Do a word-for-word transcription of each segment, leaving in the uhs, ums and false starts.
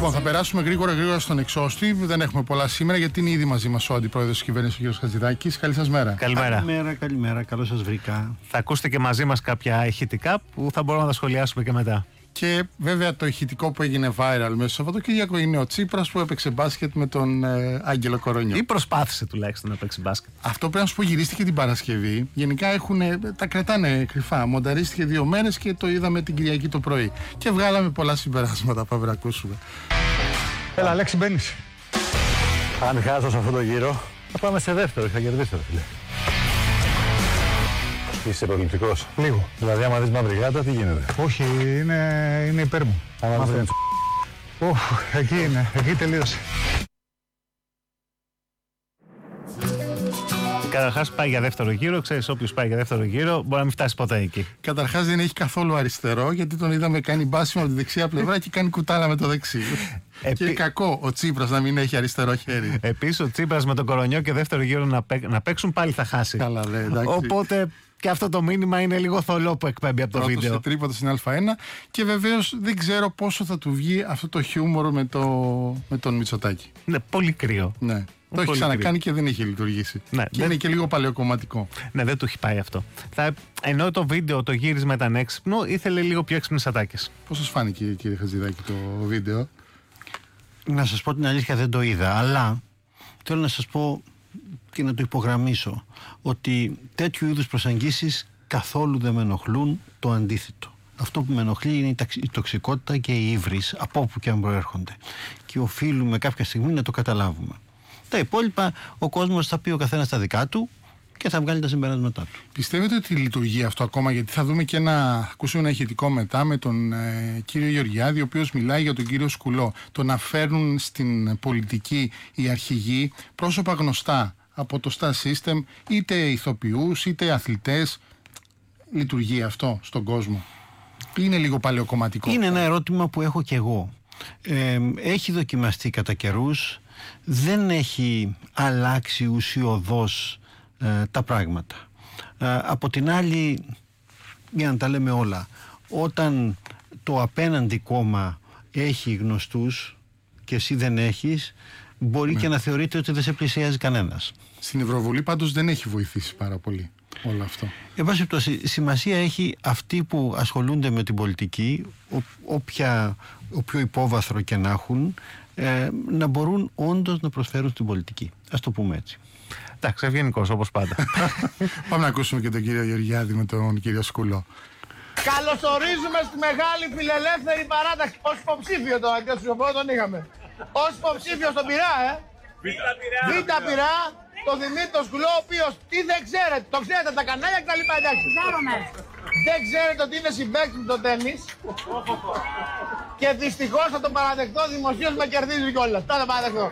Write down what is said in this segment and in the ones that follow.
Λοιπόν, θα περάσουμε γρήγορα γρήγορα στον εξώστη. Δεν έχουμε πολλά σήμερα γιατί είναι ήδη μαζί μας ο αντιπρόεδρος της κυβέρνησης, ο κ. Χατζηδάκης. Καλή σας μέρα. Καλημέρα. Καλημέρα, καλημέρα. Καλώς σας βρήκα. Θα ακούσετε και μαζί μας κάποια ηχητικά που θα μπορούμε να τα σχολιάσουμε και μετά. Και βέβαια το ηχητικό που έγινε viral μέσα στο Σαββατοκύριακο είναι ο Τσίπρας που έπαιξε μπάσκετ με τον ε, Άγγελο Κορονιό. Ή προσπάθησε τουλάχιστον να παίξει μπάσκετ. Αυτό πρέπει να σου πω, γυρίστηκε την Παρασκευή. Γενικά έχουν, τα κρατάνε κρυφά. Μονταρίστηκε δύο μέρες και το είδαμε την Κυριακή το πρωί. Και βγάλαμε πολλά συμπεράσματα. Πάμε να ακούσουμε. Έλα, Αλέξη, μπαίνεις. Αν χάσω σε αυτό το γύρο, θα πάμε σε δεύτερο. Θα κερδίσω, φίλε. Είσαι προληπτικός. Λίγο. Δηλαδή, άμα δεις μαύρη γάτα, τι γίνεται? Όχι, είναι, είναι υπέρ μου. Άμα δεις την Οχ, εκεί είναι, εκεί τελείωσε. Καταρχάς πάει για δεύτερο γύρο. Ξέρεις, όποιος πάει για δεύτερο γύρο μπορεί να μην φτάσει ποτέ εκεί. Καταρχάς δεν έχει καθόλου αριστερό, γιατί τον είδαμε κάνει μπάσιμο από τη δεξιά πλευρά και κάνει κουτάλα με το δεξί. Επί... Και κακό ο Τσίπρας να μην έχει αριστερό χέρι. Επίσης ο Τσίπρας με τον Κορονιό και δεύτερο γύρο να, παί... να παίξουν πάλι θα χάσει. Καλά, δε, εντάξει. Οπότε και αυτό το μήνυμα είναι λίγο θολό που εκπέμπει από το Πρώτος βίντεο. σε τρίποντο στην Α1 και βεβαίως δεν ξέρω πόσο θα του βγει αυτό το χιούμορ με, το... με τον Μητσοτάκη. Ναι, πολύ κρύο. Ναι. Το έχει ξανακάνει και δεν έχει λειτουργήσει. Ναι, και δεν... είναι και λίγο παλαιοκομματικό. Ναι, δεν του έχει πάει αυτό. Θα... Ενώ το βίντεο, το γύρισμα ήταν έξυπνο, ήθελε λίγο πιο έξυπνες ατάκες. Πώς σας φάνηκε, κύριε Χατζηδάκη, το βίντεο? Να σας πω την αλήθεια, δεν το είδα, αλλά θέλω να σας πω και να το υπογραμμίσω ότι τέτοιου είδους προσεγγίσεις καθόλου δεν με ενοχλούν, το αντίθετο. Αυτό που με ενοχλεί είναι η τοξικότητα και η ύβρις από όπου και αν προέρχονται. Και οφείλουμε κάποια στιγμή να το καταλάβουμε. Τα υπόλοιπα ο κόσμος θα πει ο καθένας τα δικά του και θα βγάλει τα συμπεράσματά του. Πιστεύετε ότι λειτουργεί αυτό ακόμα? Γιατί θα δούμε και ένα, ακούσουμε ένα ηχητικό μετά με τον ε, κύριο Γεωργιάδη, ο οποίος μιλάει για τον κύριο Σκουλό. Το να φέρνουν στην πολιτική οι αρχηγοί πρόσωπα γνωστά από το Star System, είτε ηθοποιούς είτε αθλητές. Λειτουργεί αυτό στον κόσμο? Είναι λίγο παλαιοκομματικό? Είναι ένα ερώτημα που έχω και εγώ. Ε, έχει δοκιμαστεί κατά καιρούς, δεν έχει αλλάξει ουσιωδώς ε, τα πράγματα. Ε, από την άλλη, για να τα λέμε όλα, όταν το απέναντι κόμμα έχει γνωστούς και εσύ δεν έχεις, μπορεί ναι. και να θεωρείται ότι δεν σε πλησιάζει κανένας. Στην Ευρωβουλή πάντως δεν έχει βοηθήσει πάρα πολύ όλο αυτό. Εν πάση περιπτώσει, σημασία έχει αυτοί που ασχολούνται με την πολιτική, ό, όποια, όποιο υπόβαθρο και να έχουν, ε, να μπορούν όντως να προσφέρουν στην πολιτική. Ας το πούμε έτσι. Εντάξει, ευγενικός όπως πάντα. Πάμε να ακούσουμε και τον κύριο Γεωργιάδη με τον κύριο Σκουλό. Καλωσορίζουμε στη μεγάλη φιλελεύθερη παράταξη. Ως υποψήφιο τώρα, και στον τον είχαμε. Ως υποψήφιο στον Πειραιά, ε! Β' Πειραιά, το Δημήτρη τον Σκουλό, ο οποίος τι δεν ξέρετε, το ξέρετε τα κανάλια και τα λοιπά, εντάξει. Δεν ξέρετε ότι είναι συμπαίκτης με το τένις και δυστυχώς θα τον παραδεχτώ δημοσίως, με κερδίζει κιόλας. Θα τον παραδεχτώ.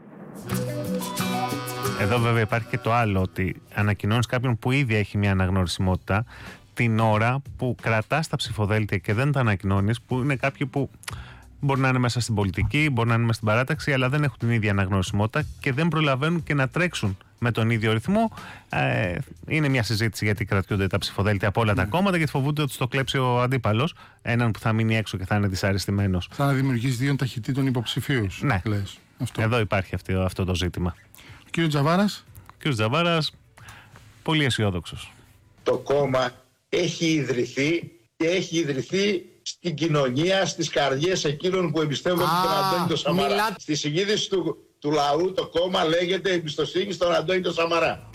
Εδώ βέβαια υπάρχει και το άλλο, ότι ανακοινώνεις κάποιον που ήδη έχει μια αναγνωρισιμότητα την ώρα που κρατάς τα ψηφοδέλτια και δεν τα ανακοινώνεις, που είναι κάποιοι που μπορεί να είναι μέσα στην πολιτική, μπορεί να είναι μέσα στην παράταξη, αλλά δεν έχουν την ίδια αναγνωρισιμότητα και δεν προλαβαίνουν και να τρέξουν με τον ίδιο ρυθμό. Ε, είναι μια συζήτηση γιατί κρατιούνται τα ψηφοδέλτια από όλα mm. τα κόμματα, γιατί φοβούνται ότι στο κλέψει ο αντίπαλος, έναν που θα μείνει έξω και θα είναι δυσαρεστημένος. Θα δημιουργήσει δύο ταχυτήτων υποψηφίους. Ναι, λες. Αυτό. Εδώ υπάρχει αυτό, αυτό το ζήτημα. Ο κύριος Τζαβάρας. Ο κύριος Τζαβάρας, πολύ αισιόδοξος. Το κόμμα έχει ιδρυθεί και έχει ιδρυθεί στην κοινωνία, στις καρδιές εκείνων που εμπιστεύονται τον Αντώνη τον Σαμαρά. Μιλά... Στη συγκίνηση του, του λαού το κόμμα λέγεται εμπιστοσύνη στον Αντώνη τον Σαμαρά.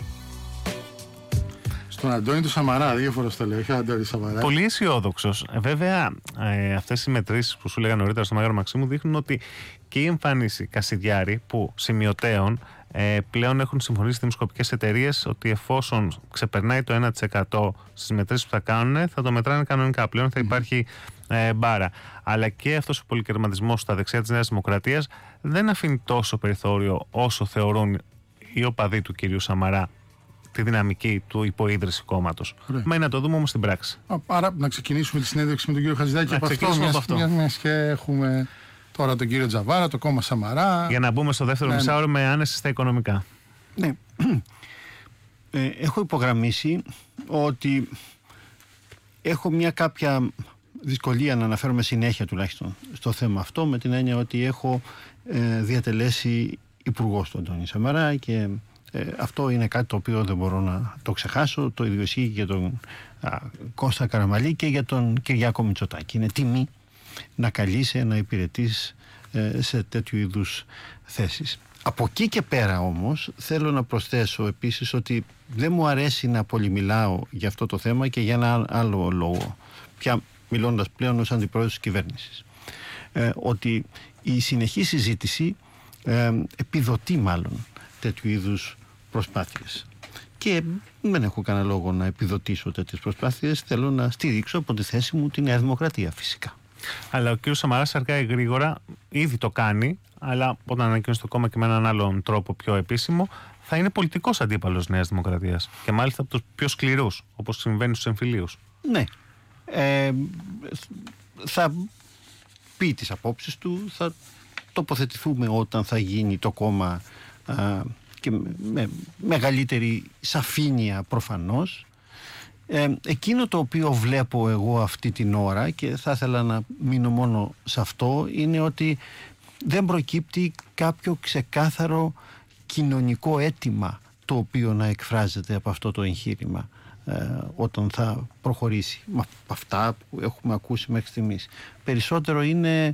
Στον Αντώνη τον Σαμαρά, δύο φορές το λέω, όχι Αντώνη Σαμαρά. Πολύ αισιόδοξος. Ε, βέβαια, ε, αυτές οι μετρήσεις που σου λέγα νωρίτερα στο Μέγαρο Μαξίμου δείχνουν ότι και η εμφάνιση Κασιδιάρη που σημειωτέων ε, πλέον έχουν συμφωνήσει οι δημοσκοπικές εταιρείες ότι εφόσον ξεπερνάει το ένα τοις εκατό στις μετρήσεις που θα κάνουν, θα το μετράνε κανονικά. Πλέον θα υπάρχει ε, μπάρα. Αλλά και αυτός ο πολυκερματισμός στα δεξιά της Νέας Δημοκρατίας δεν αφήνει τόσο περιθώριο όσο θεωρούν οι οπαδοί του κυρίου Σαμαρά τη δυναμική του υποίδρυση κόμματος. Μα να το δούμε όμως στην πράξη. Άρα να ξεκινήσουμε τη συνέντευξη με τον κύριο Χατζηδάκη από αυτό. Μιας, αυτό. Μιας, μιας και έχουμε τώρα τον κύριο Τζαβάρα, το κόμμα Σαμαρά. Για να μπούμε στο δεύτερο ναι, μισάωρο με άνεση στα οικονομικά. Ναι. Ε, έχω υπογραμμίσει ότι έχω μια κάποια δυσκολία να αναφέρομαι συνέχεια τουλάχιστον στο θέμα αυτό, με την έννοια ότι έχω ε, διατελέσει υπουργός του Αντώνη Σαμαρά και ε, αυτό είναι κάτι το οποίο δεν μπορώ να το ξεχάσω. Το ίδιο ισχύει για τον α, Κώστα Καραμανλή και για τον Κυριάκο Μητσοτάκη. Είναι τιμή να καλείσαι να υπηρετείς ε, σε τέτοιου είδους θέσεις. Από εκεί και πέρα όμως θέλω να προσθέσω επίσης ότι δεν μου αρέσει να πολυμιλάω για αυτό το θέμα και για ένα άλλο λόγο, πια μιλώντας πλέον ως αντιπρόεδρος της κυβέρνησης. Ε, ότι η συνεχή συζήτηση ε, επιδοτεί μάλλον τέτοιου είδους προσπάθειες. Και δεν έχω κανένα λόγο να επιδοτήσω τέτοιες προσπάθειες. Θέλω να στηρίξω από τη θέση μου τη Νέα Δημοκρατία φυσικά. Αλλά ο κ. Σαμαράς αργά ή γρήγορα ήδη το κάνει, αλλά όταν ανακοίνωσε το κόμμα και με έναν άλλον τρόπο πιο επίσημο, θα είναι πολιτικός αντίπαλος Νέας Δημοκρατίας. Και μάλιστα από τους πιο σκληρούς, όπως συμβαίνει στους εμφυλίους. Ναι. Ε, θα πει τις απόψεις του, θα τοποθετηθούμε όταν θα γίνει το κόμμα α, και με, με μεγαλύτερη σαφήνεια προφανώς. Ε, εκείνο το οποίο βλέπω εγώ αυτή την ώρα και θα ήθελα να μείνω μόνο σε αυτό είναι ότι δεν προκύπτει κάποιο ξεκάθαρο κοινωνικό αίτημα το οποίο να εκφράζεται από αυτό το εγχείρημα ε, όταν θα προχωρήσει. Με αυτά που έχουμε ακούσει μέχρι στιγμής. Περισσότερο είναι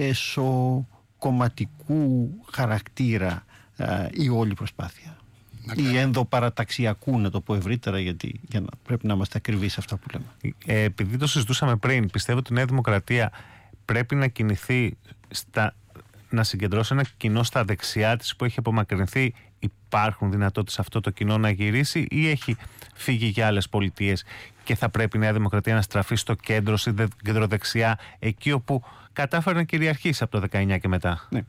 εσωκομματικού χαρακτήρα ε, η όλη προσπάθεια. Ή ενδοπαραταξιακού, να το πω ευρύτερα, γιατί για να, πρέπει να είμαστε ακριβείς σε αυτά που λέμε. Ε, επειδή το συζητούσαμε πριν, πιστεύω ότι η Νέα Δημοκρατία πρέπει να κινηθεί στα, να συγκεντρώσει ένα κοινό στα δεξιά της που έχει απομακρυνθεί. Υπάρχουν δυνατότητες σε αυτό το κοινό να γυρίσει ή έχει φύγει για άλλες πολιτείες και θα πρέπει η Νέα Δημοκρατία να στραφεί στο κέντρο, στην κεντροδεξιά, εκεί όπου κατάφερε να κυριαρχήσει από το δεκαεννιά και μετά? Ναι.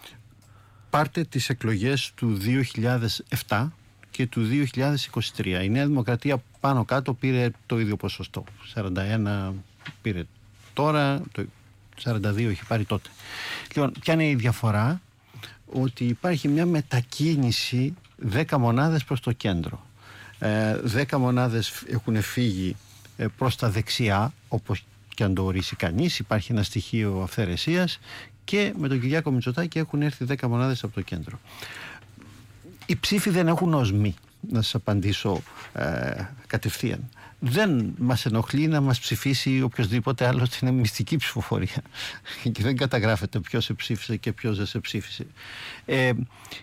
Πάρτε τις εκλογές του δύο χιλιάδες επτά και του δύο χιλιάδες είκοσι τρία. Η Νέα Δημοκρατία πάνω κάτω πήρε το ίδιο ποσοστό. σαράντα ένα πήρε τώρα, το σαράντα δύο έχει πάρει τότε. Λοιπόν, ποια είναι η διαφορά? Ότι υπάρχει μια μετακίνηση δέκα μονάδες προς το κέντρο. Ε, δέκα μονάδες έχουν φύγει ε, προς τα δεξιά, όπως και αν το ορίσει κανείς. Υπάρχει ένα στοιχείο αυθαιρεσίας. Και με τον Κυριάκο Μητσοτάκη έχουν έρθει δέκα μονάδες από το κέντρο. Οι ψήφοι δεν έχουν οσμή, να σας απαντήσω ε, κατευθείαν. Δεν μας ενοχλεί να μας ψηφίσει οποιοδήποτε άλλο, είναι μυστική ψηφοφορία. Και δεν καταγράφεται ποιος σε ψήφισε και ποιος δεν σε ψήφισε. Ε,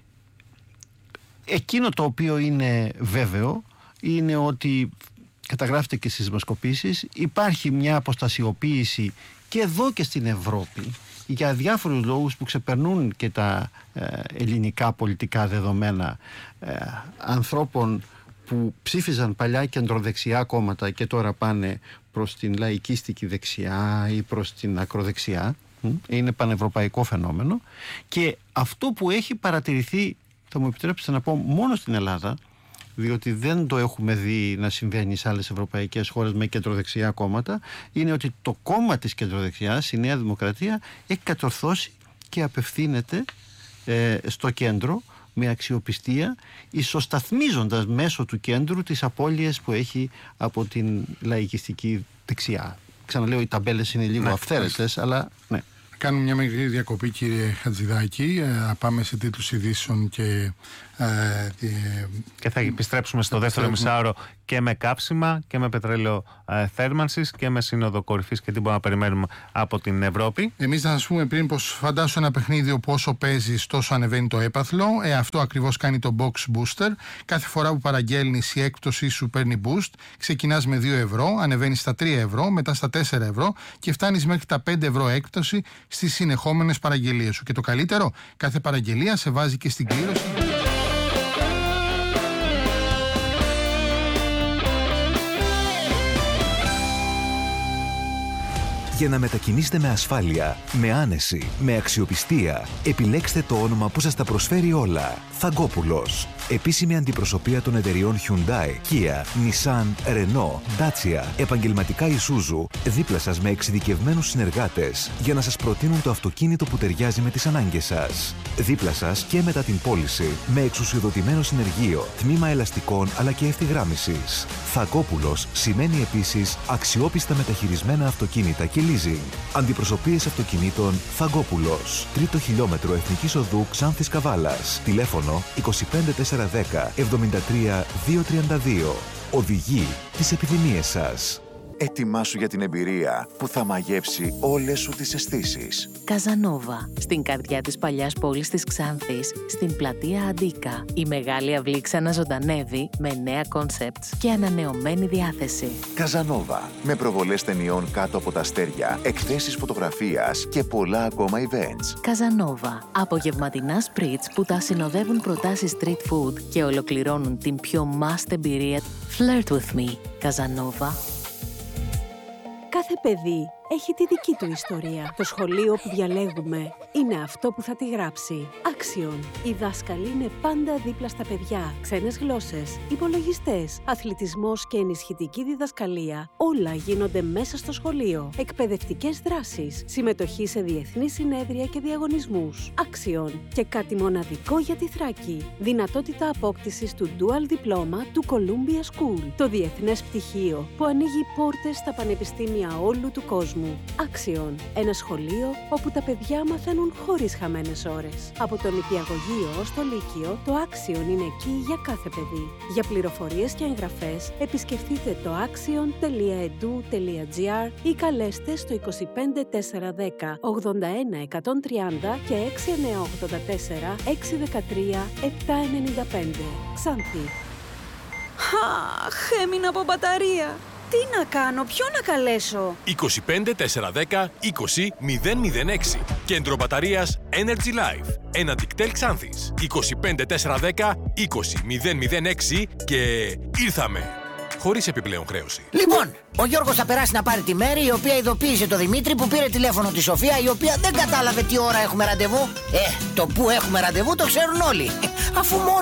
εκείνο το οποίο είναι βέβαιο είναι ότι καταγράφεται και στις δημοσκοπήσεις, υπάρχει μια αποστασιοποίηση και εδώ και στην Ευρώπη για διάφορους λόγους που ξεπερνούν και τα ε, ελληνικά πολιτικά δεδομένα ε, ανθρώπων που ψήφιζαν παλιά κεντροδεξιά κόμματα και τώρα πάνε προς την λαϊκίστικη δεξιά ή προς την ακροδεξιά. Είναι πανευρωπαϊκό φαινόμενο και αυτό που έχει παρατηρηθεί, θα μου επιτρέψετε να πω, μόνο στην Ελλάδα, διότι δεν το έχουμε δει να συμβαίνει σε άλλες ευρωπαϊκές χώρες με κεντροδεξιά κόμματα, είναι ότι το κόμμα της κεντροδεξιάς, η Νέα Δημοκρατία, έχει κατορθώσει και απευθύνεται ε, στο κέντρο με αξιοπιστία, ισοσταθμίζοντας μέσω του κέντρου τις απώλειες που έχει από την λαϊκιστική δεξιά. Ξαναλέω, οι ταμπέλες είναι λίγο ναι, αυθαίρετες, αλλά ναι. Κάνουμε μια μικρή διακοπή, κύριε Χατζηδάκη. Ε, πάμε σε τίτλους ειδήσεων και... Ε, και θα επιστρέψουμε στο δεύτερο μισάωρο και με κάψιμα και με πετρέλαιο ε, θέρμανσης και με σύνοδο κορυφής και τι μπορούμε να περιμένουμε από την Ευρώπη. Εμείς να σας πούμε πριν πως φαντάσου ένα παιχνίδι όπου όσο παίζεις τόσο ανεβαίνει το έπαθλο. Ε, αυτό ακριβώς κάνει το Box Booster. Κάθε φορά που παραγγέλνεις η έκπτωση σου παίρνει boost. Ξεκινάς με δύο ευρώ, ανεβαίνεις στα τρία ευρώ, μετά στα τέσσερα ευρώ και φτάνεις μέχρι τα πέντε ευρώ έκπτωση στις συνεχόμενες παραγγελίες σου. Και το καλύτερο, κάθε παραγγελία σε βάζει και στην κλήρωση. Για να μετακινήσετε με ασφάλεια, με άνεση, με αξιοπιστία, επιλέξτε το όνομα που σας τα προσφέρει όλα. Θαγκόπουλος. Επίσημη αντιπροσωπεία των εταιριών Hyundai, Kia, Nissan, Renault, Dacia, επαγγελματικά Isuzu, δίπλα σας με εξειδικευμένους συνεργάτες για να σας προτείνουν το αυτοκίνητο που ταιριάζει με τις ανάγκες σας. Δίπλα σας και μετά την πώληση με εξουσιοδοτημένο συνεργείο, τμήμα ελαστικών αλλά και ευθυγράμμισης. Θακόπουλος σημαίνει επίσης αξιόπιστα μεταχειρισμένα αυτοκίνητα και leasing. Αντιπροσωπείες αυτοκινήτων Θαγκόπουλος. Τρίτο χιλιόμετρο Εθνικής Οδού Ξάνθης Καβάλας. Τηλέφωνο είκοσι πέντε τετρακόσια δέκα εβδομήντα τρία διακόσια τριάντα δύο. Οδηγεί τις επιθυμίες σας. Ετοιμάσου για την εμπειρία που θα μαγεύσει όλες σου τις αισθήσεις. Καζανόβα, στην καρδιά της παλιάς πόλης της Ξάνθης, στην πλατεία Αντίκα. Η μεγάλη αυλή ξαναζωντανεύει με νέα κόνσεπτς και ανανεωμένη διάθεση. Καζανόβα, με προβολές ταινιών κάτω από τα αστέρια, εκθέσεις φωτογραφίας και πολλά ακόμα events. Καζανόβα, απογευματινά σπριτς που τα συνοδεύουν προτάσεις street food και ολοκληρώνουν την πιο must εμπειρία. Flirt with me, Καζανόβα. Κάθε παιδί έχει τη δική του ιστορία. Το σχολείο που διαλέγουμε είναι αυτό που θα τη γράψει. Άξιον. Οι δάσκαλοι είναι πάντα δίπλα στα παιδιά. Ξένες γλώσσες, υπολογιστές, αθλητισμός και ενισχυτική διδασκαλία. Όλα γίνονται μέσα στο σχολείο. Εκπαιδευτικές δράσεις, συμμετοχή σε διεθνή συνέδρια και διαγωνισμούς. Άξιον. Και κάτι μοναδικό για τη Θράκη. Δυνατότητα απόκτησης του Dual Diploma του Columbia School. Το διεθνές πτυχίο που ανοίγει πόρτες στα πανεπιστήμια όλου του κόσμου. Άξιον. Ένα σχολείο όπου τα παιδιά μαθαίνουν χωρίς χαμένες ώρες. Από το νηπιαγωγείο ως το λύκειο, το Άξιον είναι εκεί για κάθε παιδί. Για πληροφορίες και εγγραφές, επισκεφτείτε το axion τελεία edu τελεία gr ή καλέστε στο είκοσι πέντε τετρακόσια δέκα ογδόντα ένα εκατόν τριάντα και έξι εννιά ογδόντα τέσσερα έξι δεκατρία επτά ενενήντα πέντε. Ξάνθη. Αχ, έμεινα από μπαταρία. Τι να κάνω, ποιο να καλέσω? είκοσι πέντε τετρακόσια δέκα είκοσι μηδέν μηδέν έξι. Κέντρο μπαταρίας Energy Life. Ένα Dictel Ξάνθης. είκοσι πέντε τετρακόσια δέκα είκοσι μηδέν μηδέν έξι και ήρθαμε. Χωρίς επιπλέον χρέωση. Λοιπόν, ο Γιώργος θα περάσει να πάρει τη Μέρη, η οποία ειδοποίησε το Δημήτρη που πήρε τηλέφωνο τη Σοφία, η οποία δεν κατάλαβε τι ώρα έχουμε ραντεβού. Ε, το που έχουμε ραντεβού το ξέρουν όλοι. Αφού μόνο